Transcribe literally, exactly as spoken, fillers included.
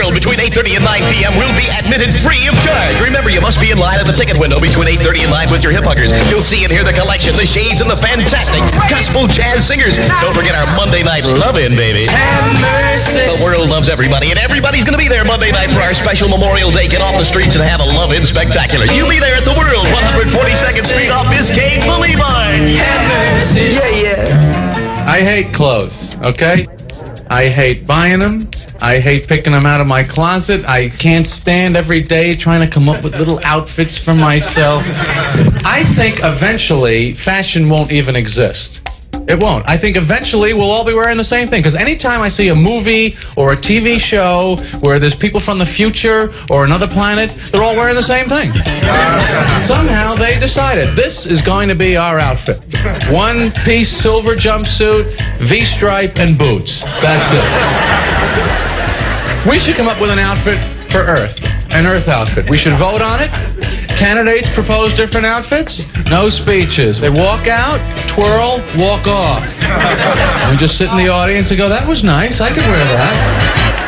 World between eight thirty and nine p m will be admitted free of charge. Remember, you must be in line at the ticket window between eight thirty and nine with your hip huggers. You'll see and hear the collection, the shades, and the fantastic gospel jazz singers. Don't forget our Monday night love-in, baby. Have mercy. The world loves everybody, and everybody's going to be there Monday night for our special Memorial Day Get Off the Streets and Have a Love-In Spectacular. You'll be there at the World, one forty-second Street off Biscayne Boulevard. Have mercy. Yeah, yeah. I hate clothes, okay? I hate buying them. I hate picking them out of my closet. I can't stand every day trying to come up with little outfits for myself. I think eventually fashion won't even exist. It won't. I think eventually we'll all be wearing the same thing. Because anytime I see a movie or a T V show where there's people from the future or another planet, they're all wearing the same thing. Somehow they decided this is going to be our outfit. One-piece silver jumpsuit, V-stripe, and boots. That's it. We should come up with an outfit for Earth. An Earth outfit. We should vote on it. Candidates propose different outfits. No speeches. They walk out, twirl, walk off. We just sit in the audience and go, that was nice. I could wear that.